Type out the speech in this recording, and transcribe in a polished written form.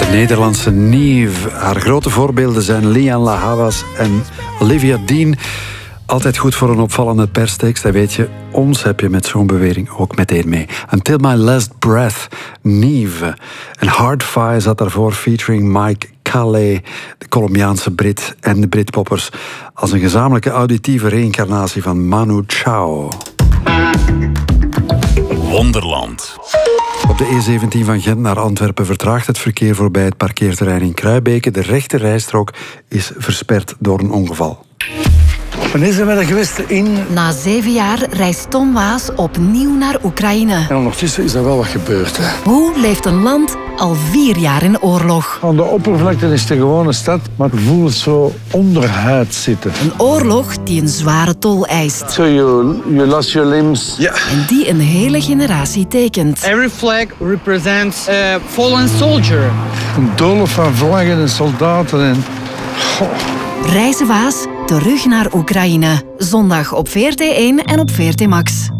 Nederlandse Nieve. Haar grote voorbeelden zijn Lian La Havas en Olivia Dean. Altijd goed voor een opvallende perstekst. En weet je, ons heb je met zo'n bewering ook meteen mee. Until My Last Breath, Nieve. En Hard Fire zat daarvoor featuring Mike Calais, de Colombiaanse Brit en de Britpoppers, als een gezamenlijke auditieve reïncarnatie van Manu Chao. Wonderland. Op de E17 van Gent naar Antwerpen vertraagt het verkeer voorbij het parkeerterrein in Kruibeke. De rechte rijstrook is versperd door een ongeval. Wanneer zijn we er geweest in? Na 7 jaar reist Tom Waas opnieuw naar Oekraïne. En ondertussen is er wel wat gebeurd. Hè. Hoe leeft een land al 4 jaar in oorlog? Aan de oppervlakte is het een gewone stad, maar het voelt zo onderhuid zitten. Een oorlog die een zware tol eist. So you lost your limbs. Ja. En die een hele generatie tekent. Every flag represents a fallen soldier. Een doolhof van vlaggen en soldaten en... Reizen Waas, terug naar Oekraïne. Zondag op VRT1 en op VRT Max.